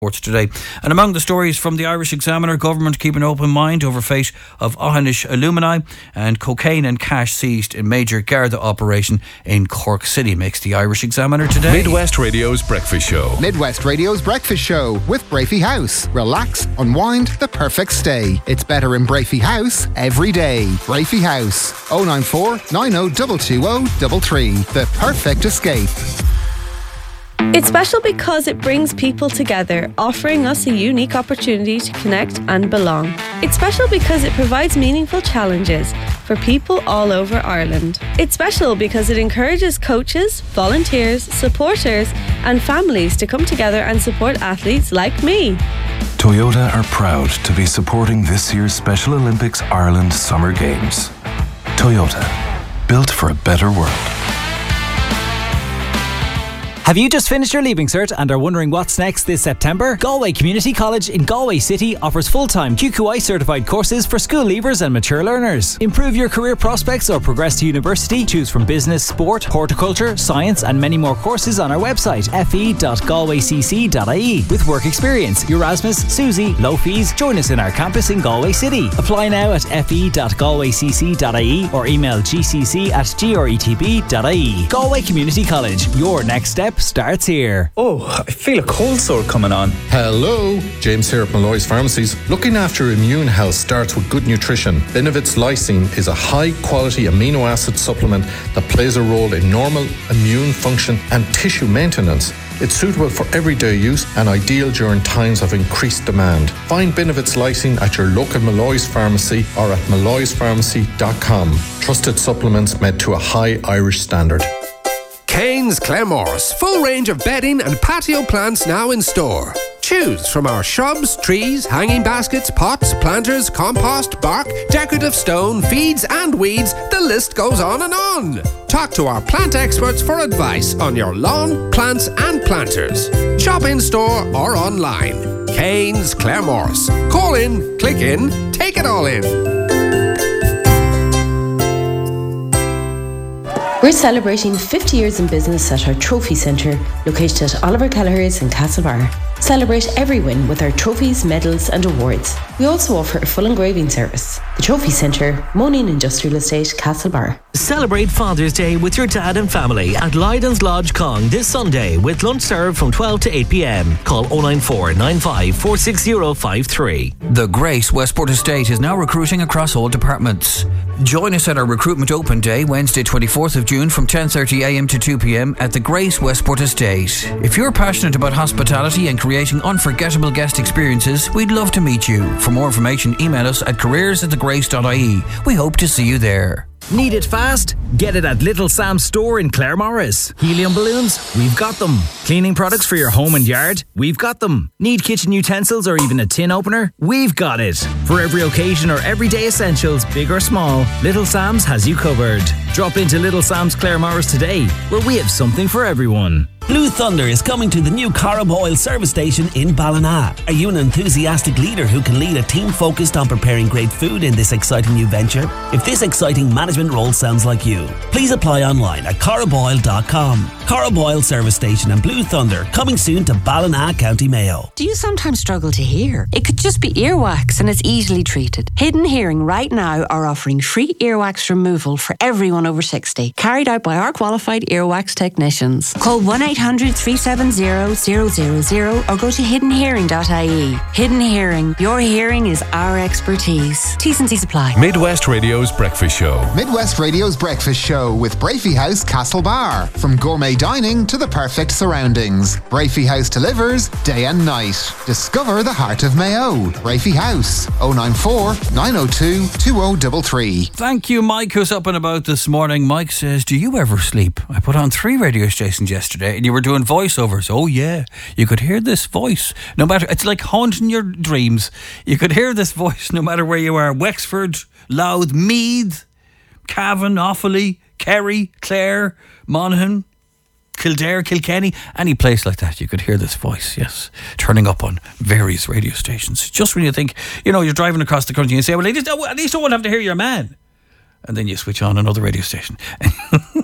today. And among the stories from the Irish Examiner, government keep an open mind over fate of Aughanish alumni, and cocaine and cash seized in major Garda operation in Cork City, makes the Irish Examiner today. Midwest Radio's Breakfast Show. Midwest Radio's Breakfast Show with Brafey House. Relax, unwind, the perfect stay. It's better in Brafey House every day. Brafey House, 094 90 220 the perfect escape. It's special because it brings people together, offering us a unique opportunity to connect and belong. It's special because it provides meaningful challenges for people all over Ireland. It's special because it encourages coaches, volunteers, supporters and families to come together and support athletes like me. Toyota are proud to be supporting this year's Special Olympics Ireland Summer Games. Toyota, built for a better world. Have you just finished your Leaving Cert and are wondering what's next this September? Galway Community College in Galway City offers full-time QQI certified courses for school leavers and mature learners. Improve your career prospects or progress to university. Choose from business, sport, horticulture, science and many more courses on our website fe.galwaycc.ie. With work experience, Erasmus, Susie, low fees. Join us in our campus in Galway City. Apply now at fe.galwaycc.ie or email gcc@gretb.ie. Galway Community College, your next step starts here. Oh, I feel a cold sore coming on. Hello, James here at Malloy's Pharmacies. Looking after immune health starts with good nutrition. Benevit's Lysine is a high-quality amino acid supplement that plays a role in normal immune function and tissue maintenance. It's suitable for everyday use and ideal during times of increased demand. Find Benevit's Lysine at your local Malloy's Pharmacy or at malloyspharmacy.com. Trusted supplements made to a high Irish standard. Kane's Claremorris. Full range of bedding and patio plants now in store. Choose from our shrubs, trees, hanging baskets, pots, planters, compost, bark, decorative stone, feeds and weeds. The list goes on and on. Talk to our plant experts for advice on your lawn, plants and planters. Shop in store or online. Kane's Claremorris. Call in, click in, take it all in. We're celebrating 50 years in business at our Trophy Centre, located at Oliver Kelleher's in Castlebar. Celebrate every win with our trophies, medals and awards. We also offer a full engraving service. The Trophy Centre, Monin Industrial Estate, Castlebar. Celebrate Father's Day with your dad and family at Lydon's Lodge Cong this Sunday with lunch served from 12 to 8 p.m. Call 094 95 46053. The Grace Westport Estate is now recruiting across all departments. Join us at our Recruitment Open Day, Wednesday 24th of June from 10:30am to 2pm at the Grace Westport Estate. If you're passionate about hospitality and creating unforgettable guest experiences, we'd love to meet you. For more information, email us at careers@thegrace.ie. We hope to see you there. Need it fast? Get it at Little Sam's store in Claremorris. Helium balloons? We've got them. Cleaning products for your home and yard? We've got them. Need kitchen utensils or even a tin opener? We've got it. For every occasion or everyday essentials, big or small, Little Sam's has you covered. Drop into Little Sam's Claremorris today, where we have something for everyone. Blue Thunder is coming to the new Carboyle service station in Ballina. Are you an enthusiastic leader who can lead a team focused on preparing great food in this exciting new venture? If this exciting management role sounds like you, please apply online at carboyle.com. Carboyle service station and Blue Thunder coming soon to Ballina, County Mayo. Do you sometimes struggle to hear? It could just be earwax and it's easily treated. Hidden Hearing right now are offering free earwax removal for everyone over 60, carried out by our qualified earwax technicians. Call 1-800-370-000 or go to hiddenhearing.ie. Hidden Hearing, your hearing is our expertise. T's and C's apply. Midwest Radio's Breakfast Show. Midwest Radio's Breakfast Show with Brafey House Castlebar. From gourmet dining to the perfect surroundings, Brafey House delivers day and night. Discover the heart of Mayo. Brafey House, 094 902 2033. Thank you, Mike, who's up and about this morning. Mike says, do you ever sleep? I put on 3 radio stations yesterday and you were doing voiceovers. Oh yeah, you could hear this voice. No matter, it's like haunting your dreams. You could hear this voice no matter where you are. Wexford, Louth, Meath, Cavan, Offaly, Kerry, Clare, Monaghan, Kildare, Kilkenny, any place like that, you could hear this voice, yes, turning up on various radio stations. Just when you think, you know, you're driving across the country and you say, well, at least I won't have to hear your man. And then you switch on another radio station.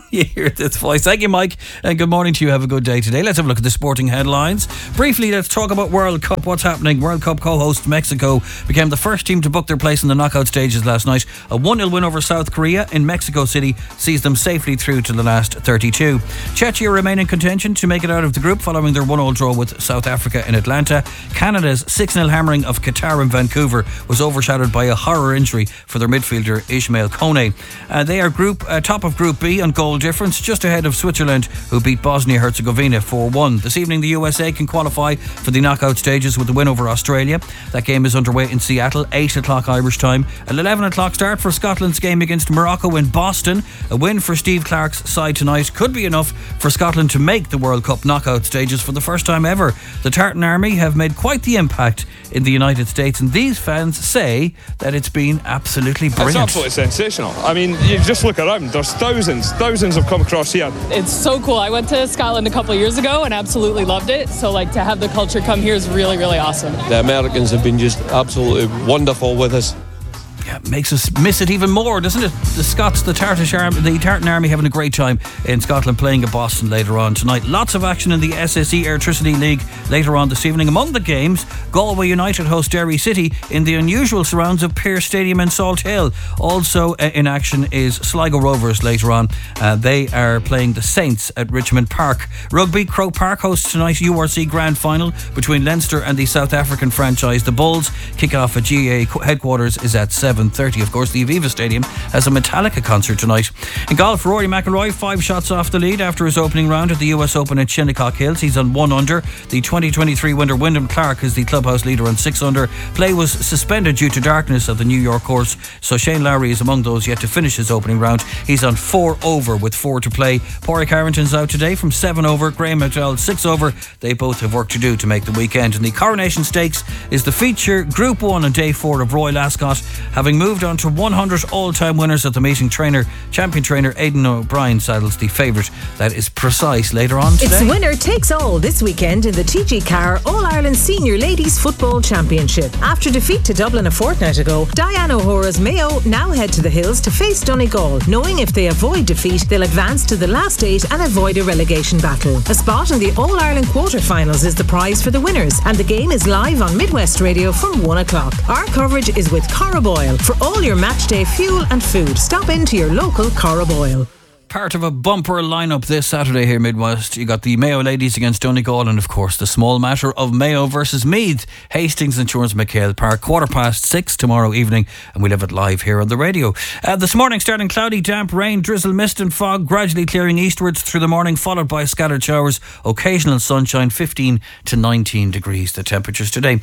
you hear this voice. Thank you, Mike, and good morning to you. Have a good day today. Let's have a look at the sporting headlines. Briefly, let's talk about World Cup. What's happening? World Cup co-host Mexico became the first team to book their place in the knockout stages last night. A 1-0 win over South Korea in Mexico City sees them safely through to the last 32. Czechia remain in contention to make it out of the group following their 1-1 draw with South Africa in Atlanta. Canada's 6-0 hammering of Qatar in Vancouver was overshadowed by a horror injury for their midfielder Ismail Kone. They are top of Group B on goal difference, just ahead of Switzerland, who beat Bosnia-Herzegovina 4-1. This evening the USA can qualify for the knockout stages with the win over Australia. That game is underway in Seattle, 8 o'clock Irish time. An 11 o'clock start for Scotland's game against Morocco in Boston. A win for Steve Clarke's side tonight could be enough for Scotland to make the World Cup knockout stages for the first time ever. The Tartan Army have made quite the impact in the United States, and these fans say that it's been absolutely brilliant. It's absolutely sensational. I mean, you just look around, there's thousands have come across here. It's so cool. I went to Scotland a couple of years ago and absolutely loved it. So to have the culture come here is really, really awesome. The Americans have been just absolutely wonderful with us. Yeah, makes us miss it even more, doesn't it? The Scots, the Tartan Army having a great time in Scotland, playing at Boston later on tonight. Lots of action in the SSE Airtricity League later on this evening. Among the games, Galway United host Derry City in the unusual surrounds of Pearse Stadium in Salt Hill. Also in action is Sligo Rovers later on. They are playing the Saints at Richmond Park. Rugby, Croke Park hosts tonight's URC Grand Final between Leinster and the South African franchise The Bulls. Kick-off at GAA headquarters is at 7:30. Of course, the Aviva Stadium has a Metallica concert tonight. In golf, Rory McIlroy 5 shots off the lead after his opening round at the US Open at Shinnecock Hills. He's on 1 under. The 2023 winner Wyndham Clark is the clubhouse leader on 6 under. Play was suspended due to darkness at the New York course, so Shane Lowry is among those yet to finish his opening round. He's on 4 over with 4 to play. Pádraig Harrington's out today from 7 over. Graham McDowell 6 over. They both have work to do to make the weekend. And the Coronation Stakes is the feature Group 1 on day 4 of Royal Ascot, having moved on to 100 all-time winners at the meeting. Champion trainer Aidan O'Brien saddles the favourite. That is Precise later on today. It's winner takes all this weekend in the TG Carr All-Ireland Senior Ladies Football Championship. After defeat to Dublin a fortnight ago, Diane O'Hora's Mayo now head to the Hills to face Donegal, knowing if they avoid defeat, they'll advance to the last 8 and avoid a relegation battle. A spot in the All-Ireland quarter-finals is the prize for the winners, and the game is live on Midwest Radio from 1 o'clock. Our coverage is with Corraboil. For all your matchday fuel and food, stop into your local Corraboil. Part of a bumper lineup this Saturday here Midwest. You got the Mayo ladies against Donegal, and of course the small matter of Mayo versus Meath, Hastings Insurance McHale Park, 6:15 tomorrow evening, and we'll have it live here on the radio. This morning starting cloudy, damp, rain, drizzle, mist and fog, gradually clearing eastwards through the morning, followed by scattered showers, occasional sunshine, 15 to 19 degrees the temperatures today.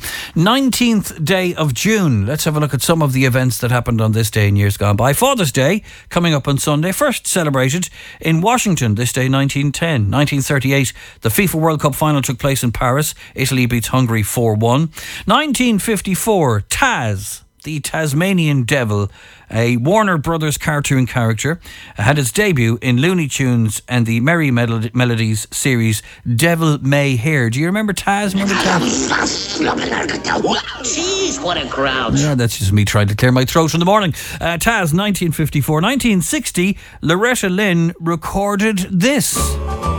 19th day of June. Let's have a look at some of the events that happened on this day in years gone by. Father's Day coming up on Sunday, first celebrated in Washington this day 1910. 1938, the FIFA World Cup final took place in Paris. Italy beats Hungary 4-1. 1954, Taz, the Tasmanian Devil, a Warner Brothers cartoon character, had its debut in Looney Tunes and the Merry Melodies series Devil May Hair. Do you remember Taz? Jeez, what a crowd. Yeah, that's just me trying to clear my throat in the morning. Taz, 1954. 1960, Loretta Lynn recorded this.